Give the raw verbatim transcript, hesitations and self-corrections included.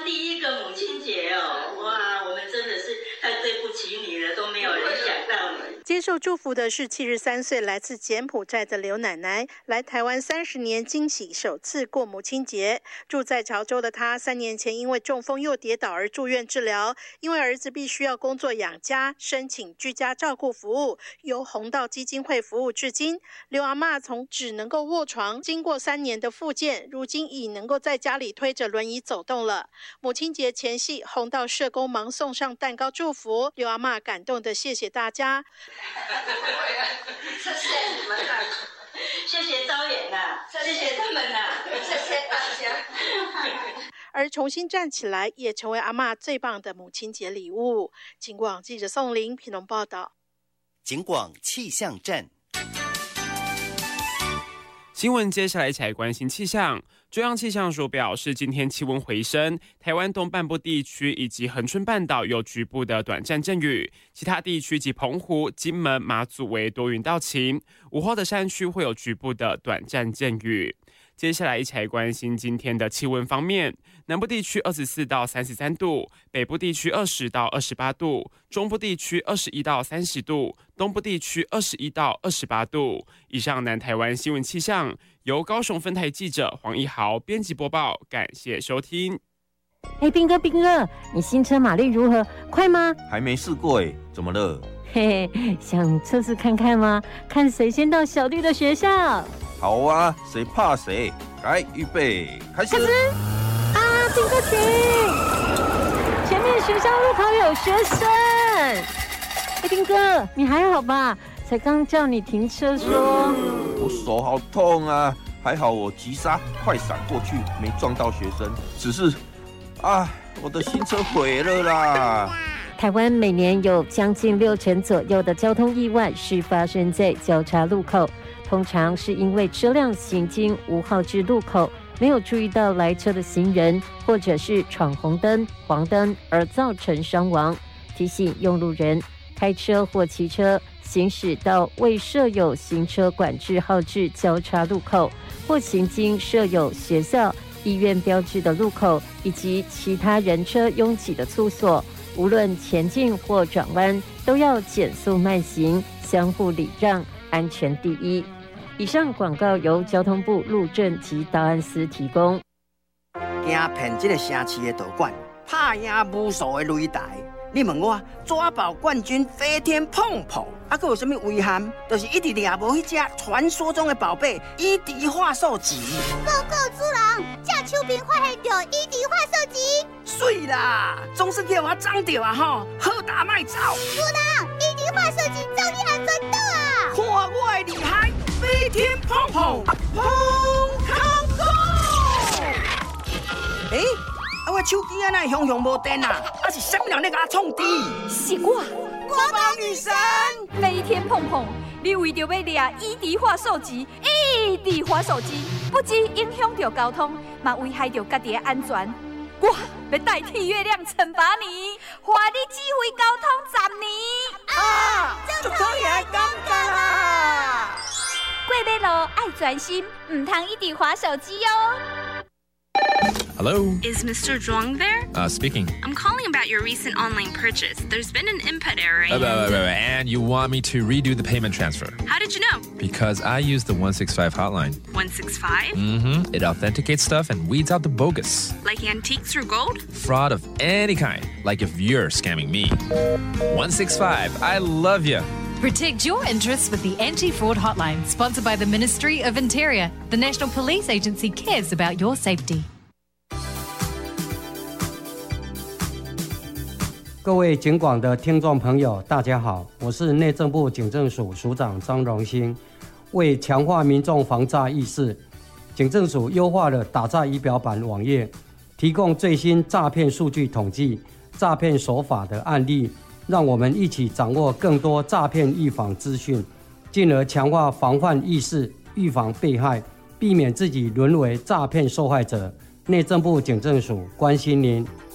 第一个母亲节哦，哇，我们真的是太对不起你了，都没有人想到你。 接受祝福的是七十三岁来自柬埔寨的刘奶奶，来台湾三十年惊喜首次过母亲节。住在潮州的她，三年前因为中风又跌倒而住院治疗，因为儿子必须要工作养家，申请居家照顾服务，由弘道基金会服务至今。刘阿嬷从只能够卧床，经过三年的复健，如今已能够在家里推着轮椅走动了。母亲节前夕，弘道社工忙送上蛋糕祝福，刘阿嬷感动的谢谢大家。 谢谢你们啊，谢谢招远啊，谢谢他们啊，谢谢大家。 而重新站起来，也成为阿嬷最棒的母亲节礼物。警广记者宋玲屏东报道。 警广气象站。 新闻接下来一起来关心气象。中央气象署表示，今天气温回升，台湾东半部地区以及恒春半岛有局部的短暂阵雨，其他地区及澎湖、金门、马祖为多云到晴。午后的山区会有局部的短暂阵雨。接下来一起来关心今天的气温方面，南部地区二十四到三十三度，北部地区二十到二十八度，中部地区二十一到三十度，东部地区二十一到二十八度。以上南台湾新闻气象由高雄分台记者黄一豪编辑播报，感谢收听。 哎，兵哥，兵哥，你新车马力如何？快吗？ 还没试过哎，怎么了？ 嘿嘿，想测试看看吗？看谁先到小弟的学校。 好啊，谁怕谁？来，预备，开始！ 开始！啊，兵哥停！前面学校路口有学生。哎，兵哥，你还好吧？才刚叫你停车说。 我手好痛啊，还好我急刹快闪过去，没撞到学生。只是，啊，我的新车毁了啦！ 台湾每年有将近六成左右的交通意外是发生在交叉路口。通常是因为车辆行经无号志路口，没有注意到来车的行人，或者是闯红灯、黄灯而造成伤亡。提醒用路人，开车或骑车行驶到未设有行车管制号志交叉路口，或行经设有学校、医院标志的路口，以及其他人车拥挤的处所，无论前进或转弯，都要减速慢行，相互礼让，安全第一。以上广告由交通部路政及档案司提供。 惊骗这个城市的道馆，拍赢无数的擂台。你问我抓宝冠军飞天碰碰，啊，佮有啥物遗憾？就是一直掠无迄只传说中的宝贝伊迪化兽级。 报告主人，这手边发现到伊迪化兽级。 水啦，总算叫我长到啊吼，好打卖走。 主人，伊迪化兽级终于还转到啊！ 看我的厉害！飞天碰碰碰康哥！哎、欸，啊我手机啊那熊熊无电啊，啊是什么人咧甲我创滴？ 是我， 国宝女神飞天碰碰，你为着要掠伊迪化兽级，伊迪化兽级不止影响到交通，嘛危害到家己的安全。我要代替月亮惩罚你，换你指挥交通十年。 啊，足讨厌感觉啦！ 过马路爱专心，唔通一直滑手机哦。 Hello? Is Mister Zhuang there? Uh, speaking. I'm calling about your recent online purchase. There's been an input error. Uh, uh, uh, and you want me to redo the payment transfer? How did you know? Because I use the one six five hotline. one six five? Mm-hmm. It authenticates stuff and weeds out the bogus. Like antiques or gold? Fraud of any kind. Like if you're scamming me. one six five, I love you. Protect your interests with the Anti-Fraud Hotline, sponsored by the Ministry of Interior. The National Police Agency cares about your safety. 各位警广的听众朋友，大家好，我是内政部警政署署长张荣兴。为强化民众防诈意识，警政署优化了打诈仪表板网页，提供最新诈骗数据统计、诈骗手法的案例，让我们一起掌握更多诈骗预防资讯，进而强化防范意识，预防被害，避免自己沦为诈骗受害者。内政部警政署关心您。